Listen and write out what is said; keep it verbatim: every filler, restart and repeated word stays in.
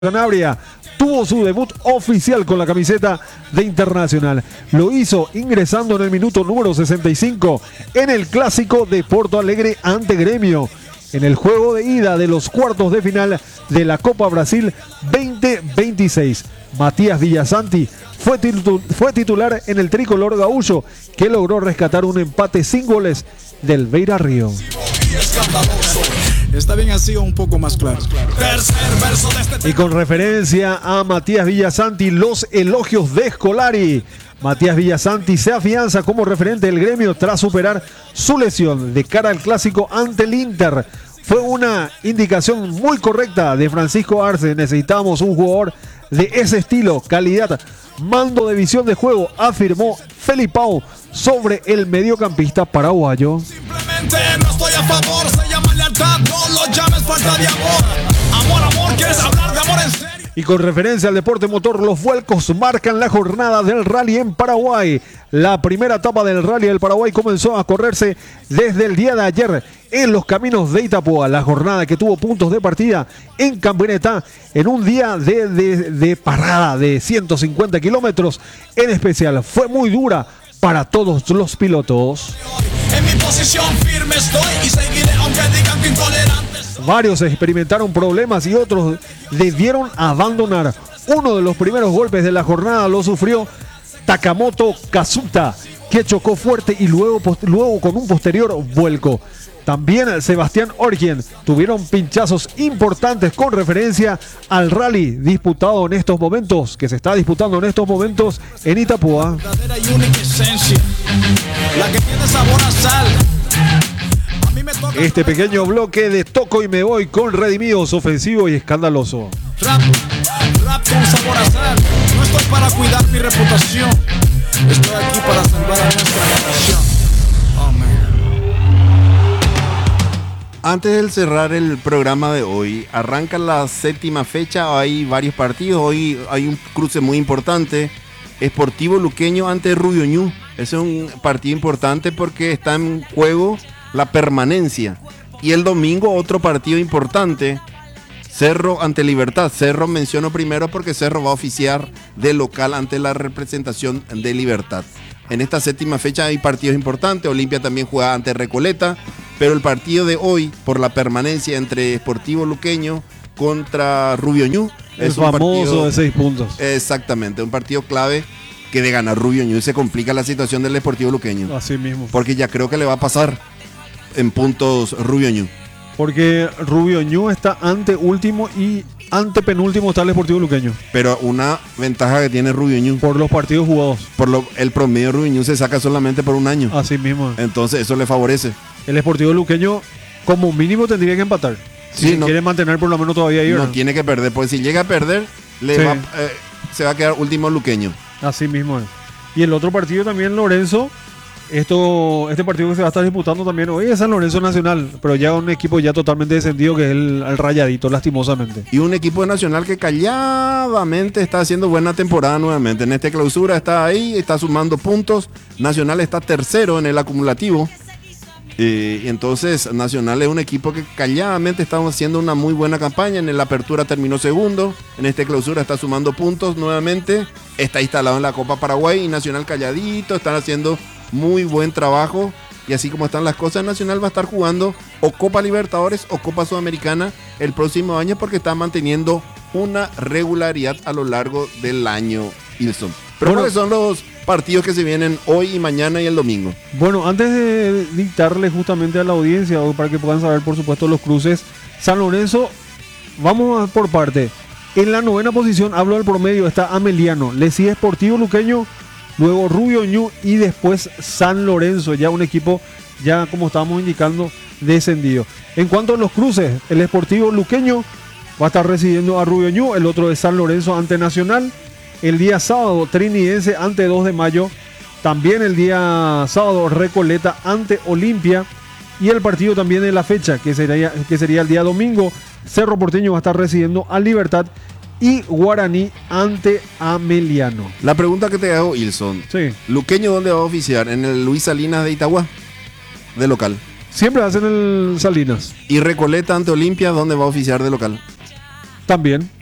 Sanabria tuvo su debut oficial con la camiseta de Internacional. Lo hizo ingresando en el minuto número sesenta y cinco en el clásico de Porto Alegre ante Gremio, en el juego de ida de los cuartos de final de la Copa Brasil veinte veintiséis. Matías Villasanti fue, titu- fue titular en el tricolor gaúcho, que logró rescatar un empate sin goles del Beira Río. Está bien así o un poco más claro. Y con referencia a Matías Villasanti, los elogios de Scolari. Matías Villasanti se afianza como referente del Gremio tras superar su lesión de cara al clásico ante el Inter. Fue una indicación muy correcta de Francisco Arce. Necesitamos un jugador de ese estilo, calidad, mando de visión de juego, afirmó Felipao sobre el mediocampista paraguayo. Simplemente no estoy a favor, se llama lealtad, no lo llames falta de amor. Amor, amor, ¿quieres hablar de amor en serio? Y con referencia al deporte motor, los vuelcos marcan la jornada del rally en Paraguay. La primera etapa del rally del Paraguay comenzó a correrse desde el día de ayer en los caminos de Itapúa. La jornada que tuvo puntos de partida en Campaneta en un día de, de, de parada de ciento cincuenta kilómetros. En especial fue muy dura para todos los pilotos. En mi posición firme estoy y seguiré aunque digan que intolerantes. Varios experimentaron problemas y otros debieron abandonar. Uno de los primeros golpes de la jornada lo sufrió Takamoto Kazuta, que chocó fuerte y luego, post- luego con un posterior vuelco. También Sebastián Orgien tuvieron pinchazos importantes con referencia al rally disputado en estos momentos, que se está disputando en estos momentos en Itapúa. Verdadera y única esencia, la que tiene sabor a sal. A mí me toca Este pequeño bloque de Toco y Me Voy con Redimidos, ofensivo y escandaloso. rap, rap con sabor a sal. No estoy para cuidar mi reputación, estoy aquí para salvar a nuestra nación. Oh, man. Antes de cerrar el programa de hoy, arranca la séptima fecha, hay varios partidos, hoy hay un cruce muy importante, Sportivo Luqueño ante Rubio Ñu. Ese es un partido importante porque está en juego la permanencia. Y el domingo otro partido importante, Cerro ante Libertad. Cerro menciono primero porque Cerro va a oficiar de local ante la representación de Libertad. En esta séptima fecha hay partidos importantes, Olimpia también juega ante Recoleta, pero el partido de hoy, por la permanencia entre Sportivo Luqueño contra Rubio Ñu, El es un famoso partido, de seis puntos. exactamente, un partido clave que de ganar Rubio Ñu se complica la situación del Sportivo Luqueño, Así mismo. porque ya creo que le va a pasar en puntos Rubio Ñu. Porque Rubio Ñu está ante último y ante penúltimo está el Sportivo Luqueño. Pero una ventaja que tiene Rubio Ñu, Por los partidos jugados. por lo, el promedio de Rubio Ñu se saca solamente por un año. Así mismo. Entonces eso le favorece. El Sportivo Luqueño como mínimo tendría que empatar. Si Sí, se no- quiere mantener por lo menos todavía ahí, No ¿verdad? tiene que perder, porque si llega a perder, le Sí. va, eh, se va a quedar último Luqueño. Así mismo es. Y el otro partido también, Lorenzo. Esto, este partido que se va a estar disputando también hoy es San Lorenzo Nacional, pero ya un equipo ya totalmente descendido, que es el, el Rayadito, lastimosamente. Y un equipo de Nacional que calladamente está haciendo buena temporada nuevamente. En esta clausura está ahí, está sumando puntos. Nacional está tercero en el acumulativo. Eh, y entonces Nacional es un equipo que calladamente está haciendo una muy buena campaña. En la apertura terminó segundo. En esta clausura está sumando puntos nuevamente. Está instalado en la Copa Paraguay y Nacional calladito. Están haciendo muy buen trabajo. Y así como están las cosas, Nacional va a estar jugando o Copa Libertadores o Copa Sudamericana el próximo año, porque está manteniendo una regularidad a lo largo del año, Ilson. Pero Bueno, ¿cuáles son los partidos que se vienen hoy y mañana y el domingo? Bueno, antes de dictarle justamente a la audiencia, o para que puedan saber por supuesto los cruces, San Lorenzo, vamos a por parte. En la novena posición, hablo del promedio, está Ameliano, le sigue Sportivo Luqueño, luego Rubio Ñu y después San Lorenzo, ya un equipo, ya como estábamos indicando, descendido. En cuanto a los cruces, el Sportivo Luqueño va a estar recibiendo a Rubio Ñu, el otro es San Lorenzo ante Nacional. El día sábado, Trinidense ante dos de mayo. También el día sábado, Recoleta ante Olimpia. Y el partido también de la fecha, que sería, que sería el día domingo, Cerro Porteño va a estar recibiendo a Libertad y Guaraní ante Ameliano. La pregunta que te hago, Ilson. Sí, ¿Luqueño dónde va a oficiar? ¿En el Luis Salinas de Itagua? De local. siempre hacen el Salinas. ¿Y Recoleta ante Olimpia dónde va a oficiar de local? También.